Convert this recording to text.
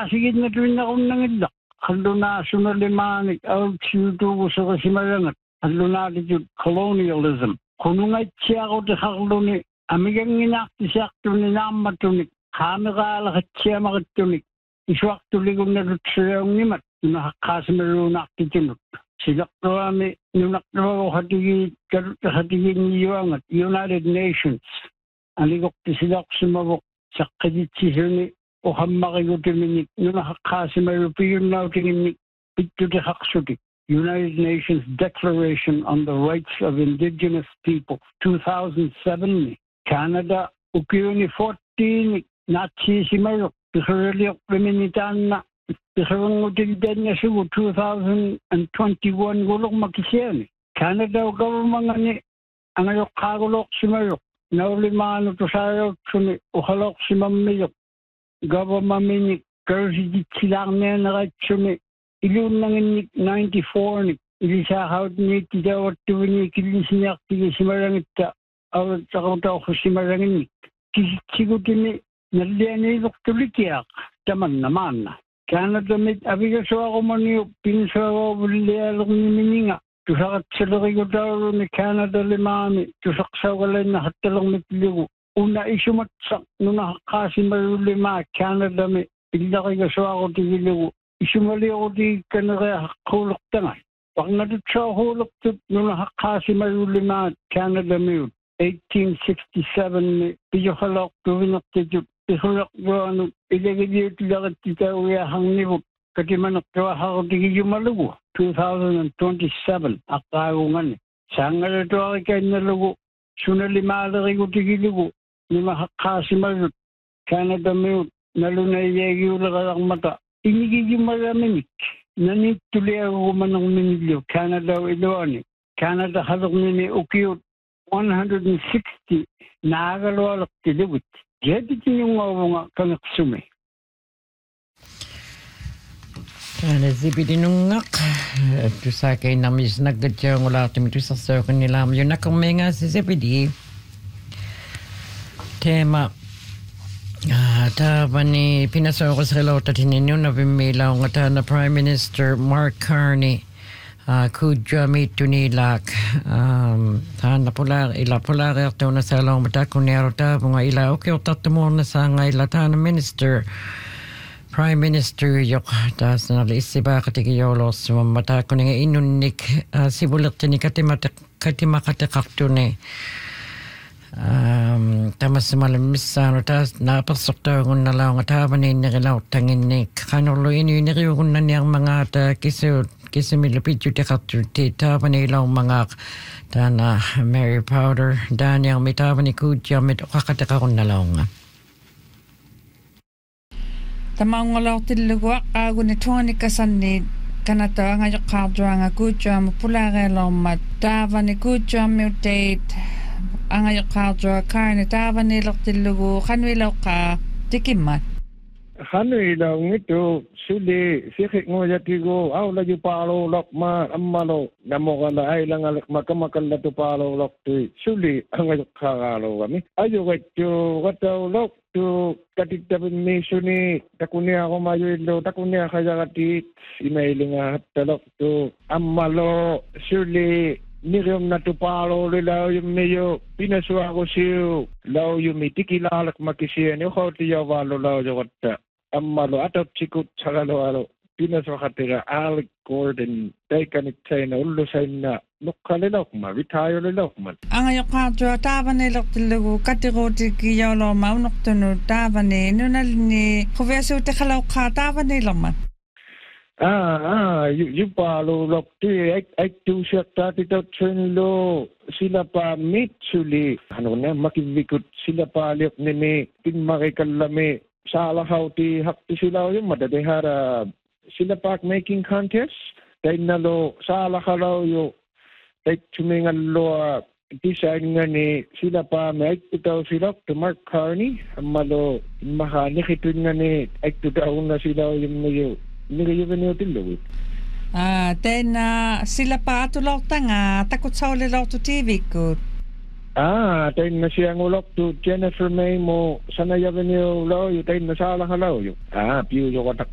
Asigid na tuwin na kong nangidlak. Halo na sunalimanik out siutugo sa kasimarangat. Halo na attitude colonialism. Kunungay siya ko te halo ni amigang inakti siya to ni namatunik. Kamikala kat siya makatunik. Iswak tuligong na lutsayang nimat. Nakakasimarunak titinut. Silak kami nunakto hatigi niyuangat United Nations. Aligok ti silak sumabok sa kaditsisyon ni o hammakigutimini nunakakasimarupiyon na utingin pito ti haksutik. United Nations Declaration on the Rights of Indigenous People 2007 Canada ukiyoni 14 natsisimayok pisureliok piminitan na pisarang utilidad niya siya 2021 gulok makisyan Canada o mga ni ang ayok kagulok simayok naulimano to sayok suni uhalok si mamiyok gaba maminik kersi silang niya nakachuni ilun nanginik 94 ni ilisahawat ni tidawat tuwini kilisiyak tigi simarangit ta awat sakawta ko simaranginik kisigutin ni nalianilok tulikiyak taman naman Canada mit abigaso ako maniyo pinsa ako buliyalok ni mininga tusakat salaki ko daw ni Canada limami tusaksaw ka lang na hatalong mitligo una isumatsak nung nakakasimaro lima Canada mit pilaki kaso ako tigiligo isumali ako di kanara hulok tangan pag natutsa hulok tut nung nakakasimaro lima Canada mit 1867 piyokalok tuwinak titut ihulak ko ano ilagay lagat kita uyahang nibok katimanak kawaha ko tigi yumalugo 2027 akaungan sangal ito ay kay nalugo sunalimalari ko tigi lugo ni makakasimarut Canada miut nalunay yagi ulakalang mata inigi yumaraminik nanituloy ako manang minilyo Canada o Iloani Canada halok nini ukiyot 160 nakakalwalak tilibit jadi yung mga kangaksume. Kana zibidinungak tu sa kay namis nagdadya wala timitu sa circle nila yun na kumenga si zibidi tema ta bani pinasoko sa relota tininyo na bimilaw nga na Prime Minister Mark Carney kudya mitu nilak na pular ila pular ito na sa lang mata kunero ta mga ila okay tatamo na sa nga ila ta na minister Prime Minister yok tas na isiba katigiyolos mata ko nga inunik sibulat ni katimakakto ni tamas malamisan tas napasok ta kung nalaw nga tabanin nilaw tangin ni kanolo ininiyo kung na niyang mga ta kisimilipid yung tita pa nilang mga dana Mary Powder dan yang mita pa ni Kudya mit kakataka kong nalaw nga tamang ngalaw tilugwa ako ni Tony Kasanid kanata nga yung kadra nga Kudya mapulare lang matava ni Kudya mutate ang yung kadra karne tava nilok tilugu kanwilaw ka tikimat kanwilaw ngito suli sikik ngo jatigo aw lagi palo lok ma ammalo namo kala ay lang alak makamakalla to palo lok tu suli ang kagalo kami ayo gatyo gataw lok tu katitapin misuni takunya ako mayulo takunya kaya katit imailinga talok tu ammalo suli nirium na to palo lilaw yung meyo pinaswa ko siyo law yung mitikilalak makisiyan yung kautiya walo law yung kata ammalo atap cikut sagalo pinaswakatira Alec Gordon daikanit say na ulo say na nukalilok ma retire lilok man ang ayok kadra tavan nilok tilugu katigoti kiyalo maunok tunu tavan ni nunal ni kuvesu tekalaw ka tavan nilok man you palo lok ti ay tu siya tatito tsunlo sila pa mitsuli ano na makivikot sila pa liok nini pinmakikalami salahaw ti hakti sila yung madadehara sila pa making contest dahil nalo salahalaw yung dahil tumingalo design nga ni sila pa may itaw sila to Mark Carney malo makanikitun nga ni ay daw na sila yung mayo nilagyan niyo tilawit then sila pa atulaw tanga takot sa ulilaw to TV ko tayo na siyang ulok to Jennifer May mo sana yawan niyo law yung tayo na salahalaw yung piyo yung katak